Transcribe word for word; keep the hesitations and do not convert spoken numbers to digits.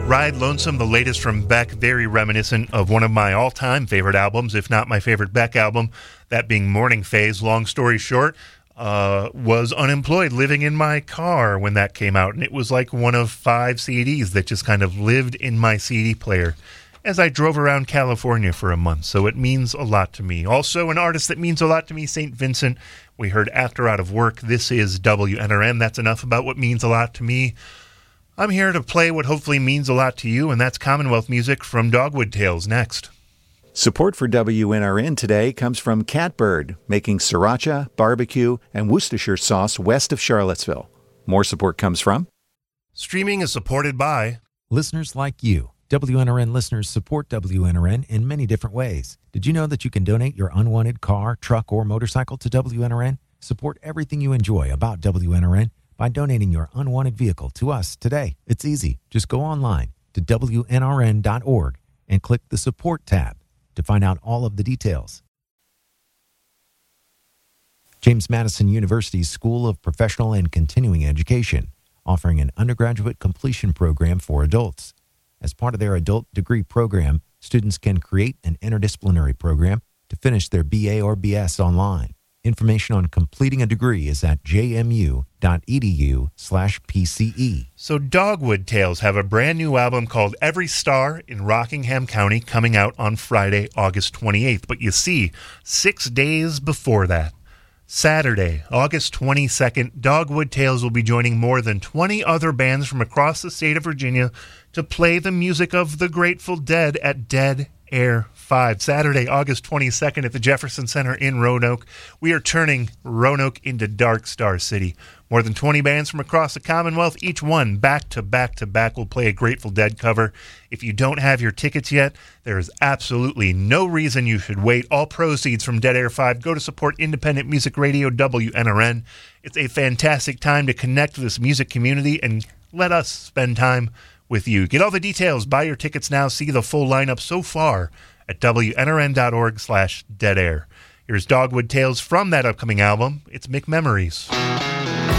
Ride Lonesome, the latest from Beck, very reminiscent of one of my all-time favorite albums, if not my favorite Beck album, that being Morning Phase. Long story short, uh, was unemployed living in my car when that came out, and it was like one of five C Ds that just kind of lived in my C D player as I drove around California for a month, so it means a lot to me. Also, an artist that means a lot to me, Saint Vincent. We heard After Out of Work. This is W N R N. That's enough about what means a lot to me. I'm here to play what hopefully means a lot to you, and that's Commonwealth music from Dogwood Tales next. Support for W N R N today comes from Catbird, making sriracha, barbecue, and Worcestershire sauce west of Charlottesville. More support comes from... Streaming is supported by... listeners like you. W N R N listeners support W N R N in many different ways. Did you know that you can donate your unwanted car, truck, or motorcycle to W N R N? Support everything you enjoy about W N R N by donating your unwanted vehicle to us today. It's easy. Just go online to W N R N dot org and click the Support tab to find out all of the details. James Madison University's School of Professional and Continuing Education, offering an undergraduate completion program for adults. As part of their adult degree program, students can create an interdisciplinary program to finish their B A or B S online. Information on completing a degree is at jmu.edu slash PCE. So Dogwood Tales have a brand new album called Every Star in Rockingham County coming out on Friday, August twenty-eighth. But you see, six days before that, Saturday, August twenty-second, Dogwood Tales will be joining more than twenty other bands from across the state of Virginia to play the music of the Grateful Dead at Dead Air five. Saturday, August twenty-second at the Jefferson Center in Roanoke. We are turning Roanoke into Dark Star City. More than twenty bands from across the Commonwealth, each one back to back to back will play a Grateful Dead cover. If you don't have your tickets yet, there is absolutely no reason you should wait. All proceeds from Dead Air five go to support independent music radio W N R N. It's a fantastic time to connect with this music community and let us spend time with you. Get all the details, buy your tickets now, see the full lineup so far at W N R N dot org slash dead air. Here's Dogwood Tales from that upcoming album. It's McMemories.